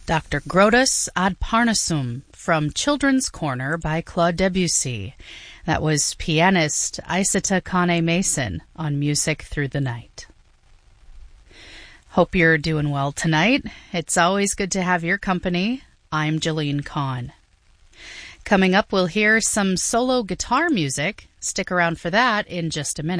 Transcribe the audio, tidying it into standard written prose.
Dr. Grotus ad Parnassum from Children's Corner by Claude Debussy. That was pianist Isata Kane Mason on Music Through the Night. Hope you're doing well tonight. It's always good to have your company. I'm Jolene Kahn. Coming up, we'll hear some solo guitar music. Stick around for that in just a minute.